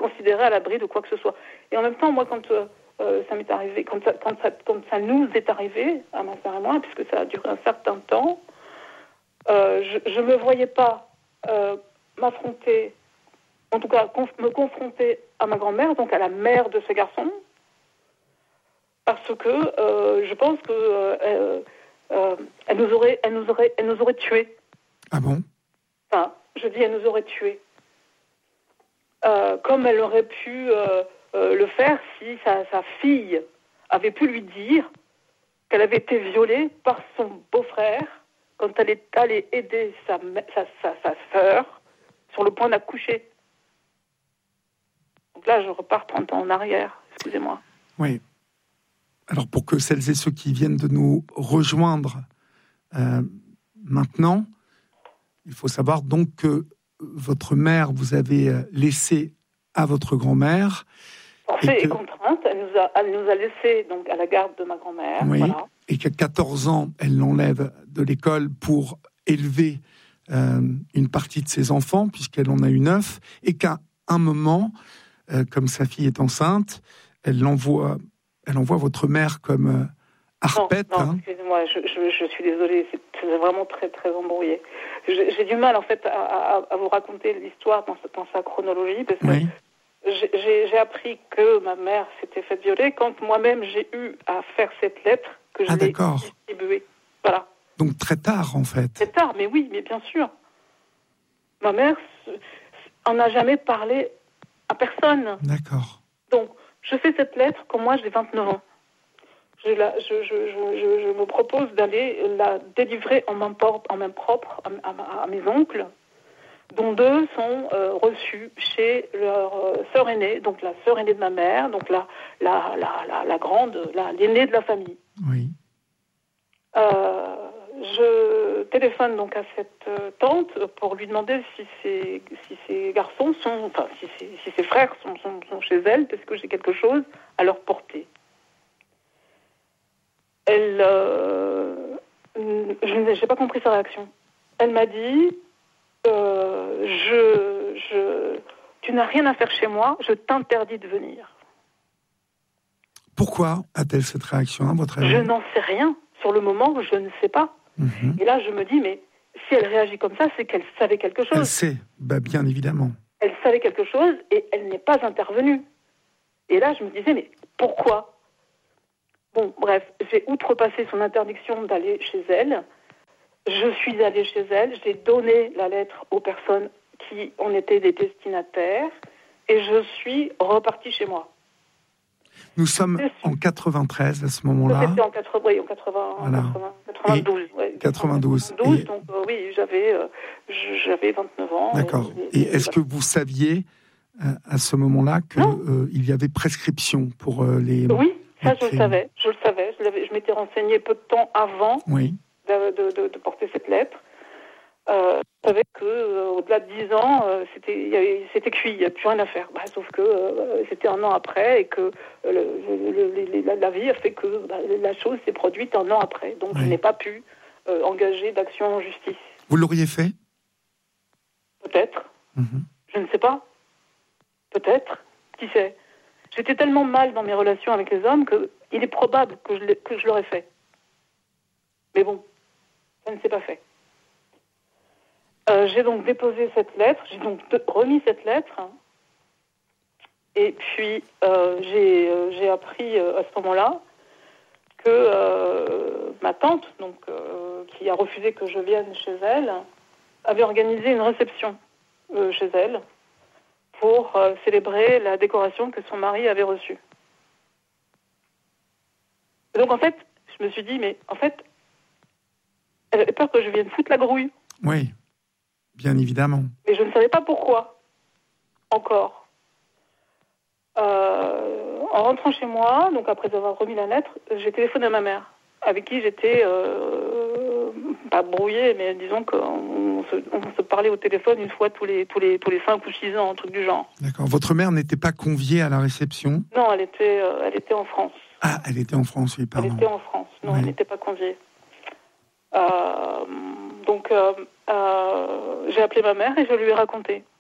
considérée à l'abri de quoi que ce soit. Et en même temps, moi, quand ça m'est arrivé, quand ça nous est arrivé, à ma sœur et moi, puisque ça a duré un certain temps, je ne me voyais pas m'affronter, en tout cas me confronter à ma grand-mère, donc à la mère de ce garçon, parce que je pense que elle nous aurait tués. Ah bon? Enfin, je dis elle nous aurait tués. Comme elle aurait pu le faire si sa fille avait pu lui dire qu'elle avait été violée par son beau-frère quand elle est allée aider sa sœur sur le point d'accoucher. Donc là, je repars 30 ans en arrière, excusez-moi. Oui. Alors, pour que celles et ceux qui viennent de nous rejoindre maintenant, il faut savoir donc que votre mère vous avez laissé à votre grand-mère. Forcée et contrainte, elle nous a laissés donc, à la garde de ma grand-mère. Oui, voilà. Et qu'à 14 ans, elle l'enlève de l'école pour élever une partie de ses enfants, puisqu'elle en a eu 9, et qu'à un moment, comme sa fille est enceinte, elle envoie votre mère comme harpette. Non, excusez-moi, je suis désolée, c'est vraiment très, très embrouillé. J'ai du mal, en fait, à vous raconter l'histoire dans sa chronologie, parce que j'ai appris que ma mère s'était faite violer quand moi-même j'ai eu à faire cette lettre que je l'ai distribuée. Voilà. Donc très tard, en fait. Très tard, mais oui, mais bien sûr. Ma mère en a jamais parlé à personne. D'accord. Donc, je fais cette lettre quand moi j'ai 29 ans. Je me propose d'aller la délivrer en main propre à mes oncles, dont 2 sont reçus chez leur sœur aînée, donc la sœur aînée de ma mère, donc la grande, l'aînée de la famille. Oui. Je téléphone donc à cette tante pour lui demander si ses garçons sont, enfin si ses frères sont chez elle, parce que j'ai quelque chose à leur porter. Elle, je n'ai pas compris sa réaction. Elle m'a dit, tu n'as rien à faire chez moi, je t'interdis de venir. Pourquoi a-t-elle cette réaction, à votre avis? Je n'en sais rien. Sur le moment, je ne sais pas. Mm-hmm. Et là, je me dis, mais si elle réagit comme ça, c'est qu'elle savait quelque chose. Elle sait, bien évidemment. Elle savait quelque chose et elle n'est pas intervenue. Et là, je me disais, mais pourquoi? Bon, bref, j'ai outrepassé son interdiction d'aller chez elle. Je suis allée chez elle, j'ai donné la lettre aux personnes qui en étaient des destinataires et je suis repartie chez moi. Nous sommes en 93 à ce moment-là. C'était en 92. Ouais, 92. Et... Donc oui, j'avais 29 ans. D'accord. Et est-ce que vous saviez à ce moment-là qu'il y avait prescription pour les... Oui, ça je le savais. Je m'étais renseignée peu de temps avant de porter cette lettre. Je savais qu'au-delà de 10 ans, c'était cuit, il n'y a plus rien à faire. Sauf que c'était un an après et que la vie a fait que la chose s'est produite un an après. Donc je n'ai pas pu engager d'action en justice. Vous l'auriez fait? Peut-être. Je ne sais pas. Peut-être. Qui sait? J'étais tellement mal dans mes relations avec les hommes qu'il est probable que je l'aurais fait. Mais bon, ça ne s'est pas fait. J'ai donc déposé cette lettre, j'ai donc remis cette lettre, et puis j'ai appris à ce moment-là que ma tante, donc, qui a refusé que je vienne chez elle, avait organisé une réception chez elle pour célébrer la décoration que son mari avait reçue. Et donc en fait, je me suis dit, mais en fait, elle avait peur que je vienne foutre la grouille. Oui. Bien évidemment. Mais je ne savais pas pourquoi. Encore. En rentrant chez moi, donc après avoir remis la lettre, j'ai téléphoné à ma mère, avec qui j'étais pas brouillée, mais disons qu'on se parlait au téléphone une fois tous les 5 ou 6 ans, un truc du genre. D'accord. Votre mère n'était pas conviée à la réception? Non, elle était en France. Ah, elle était en France, oui, pardon. Elle était en France. Non, elle n'était pas conviée. Donc, j'ai appelé ma mère et je lui ai raconté.